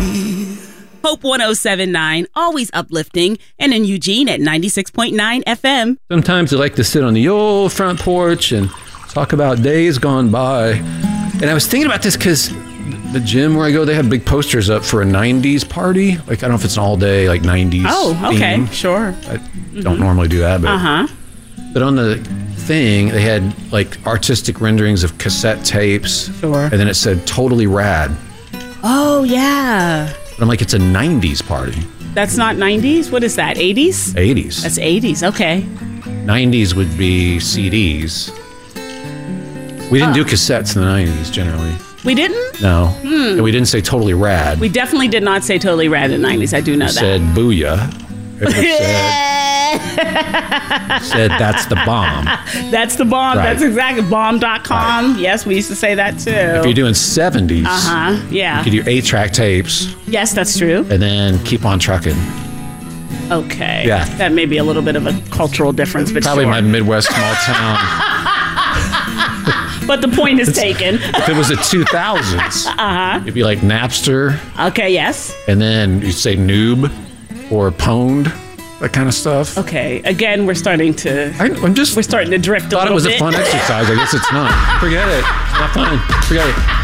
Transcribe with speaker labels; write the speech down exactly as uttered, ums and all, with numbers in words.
Speaker 1: be.
Speaker 2: Hope one oh seven point nine, always uplifting, and in Eugene at ninety-six point nine F M.
Speaker 3: Sometimes I like to sit on the old front porch and talk about days gone by. And I was thinking about this because the gym where I go, they have big posters up for a nineties party. Like, I don't know if it's an all day, like nineties
Speaker 2: Oh, okay,
Speaker 3: theme.
Speaker 2: sure.
Speaker 3: I mm-hmm. don't normally do that, but
Speaker 2: Uh-huh.
Speaker 3: but on the thing, they had like artistic renderings of cassette tapes.
Speaker 2: Sure.
Speaker 3: And then it said totally rad.
Speaker 2: Oh, yeah.
Speaker 3: But I'm like, it's a nineties party.
Speaker 2: That's not nineties? What is that, eighties?
Speaker 3: eighties.
Speaker 2: That's eighties, okay.
Speaker 3: nineties would be C Ds. We didn't
Speaker 2: Oh.
Speaker 3: do cassettes in the nineties, generally.
Speaker 2: We didn't?
Speaker 3: No. Hmm. And we didn't say totally rad.
Speaker 2: We definitely did not say totally rad in the nineties. I do know
Speaker 3: We
Speaker 2: that.
Speaker 3: said booyah. It said, said that's the bomb.
Speaker 2: That's the bomb.
Speaker 3: Right.
Speaker 2: That's exactly bomb dot com. Right. Yes, we used to say that too.
Speaker 3: If you're doing seventies,
Speaker 2: uh-huh. Yeah.
Speaker 3: you could do eight track tapes.
Speaker 2: Yes, that's true.
Speaker 3: And then keep on trucking.
Speaker 2: Okay.
Speaker 3: Yeah.
Speaker 2: That may be a little bit of a cultural difference, but
Speaker 3: Probably
Speaker 2: sure.
Speaker 3: my Midwest small town.
Speaker 2: But the point is taken.
Speaker 3: If it was the two thousands,
Speaker 2: uh-huh.
Speaker 3: it'd be like Napster.
Speaker 2: Okay, yes.
Speaker 3: And then you'd say noob or pwned, that kind of stuff.
Speaker 2: Okay. Again, we're starting to...
Speaker 3: I, I'm just...
Speaker 2: We're starting to drift a
Speaker 3: thought
Speaker 2: little
Speaker 3: it was
Speaker 2: bit.
Speaker 3: a fun exercise. I guess it's not. Forget it. It's not fun. Forget it.